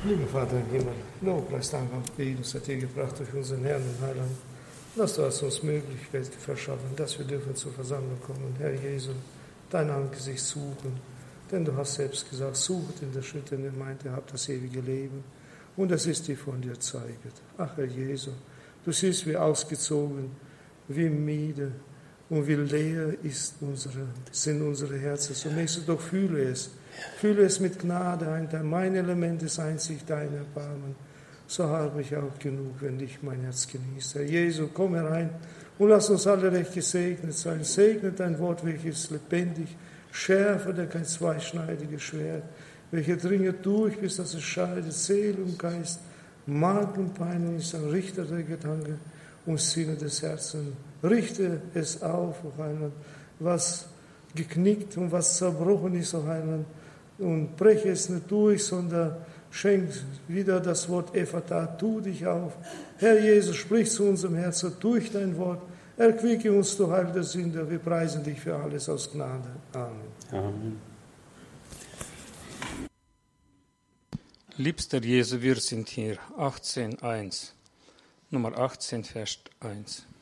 Lieber Vater im Himmel, Lobpreis, Dank und Beten seid ihr gebracht durch unseren Herrn und Heiland. Lass du uns Möglichkeit verschaffen, dass wir dürfen zur Versammlung kommen. Herr Jesu, dein Angesicht suchen. Denn du hast selbst gesagt, sucht in der Schritt, denn ihr meint, ihr habt das ewige Leben. Und das ist dir von dir zeiget. Ach, Herr Jesu, du siehst, wie ausgezogen, wie müde und wie leer sind unsere Herzen. So möchtest du doch fühle es mit Gnade ein, denn mein Element ist einzig dein Erbarmen. So habe ich auch genug, wenn dich mein Herz genießt. Herr Jesu, komm herein und lass uns alle recht gesegnet sein. Segne dein Wort, welches lebendig, schärfer, der kein zweischneidiges Schwert, welche dringet durch, bis dass es scheidet, Seele und Geist, Mark und Bein und ist ein Richter der Gedanken und Sinne des Herzens. Richte es auf, O Heiland, was geknickt und was zerbrochen ist, O Heiland, und breche es nicht durch, sondern schenk wieder das Wort Ephata, tu dich auf. Herr Jesus, sprich zu unserem Herzen durch dein Wort. Erquicke uns, du Heil der Sünder. Wir preisen dich für alles aus Gnade. Amen. Amen. Liebster Jesu, wir sind hier. 18,1. Nummer 18, Vers 1.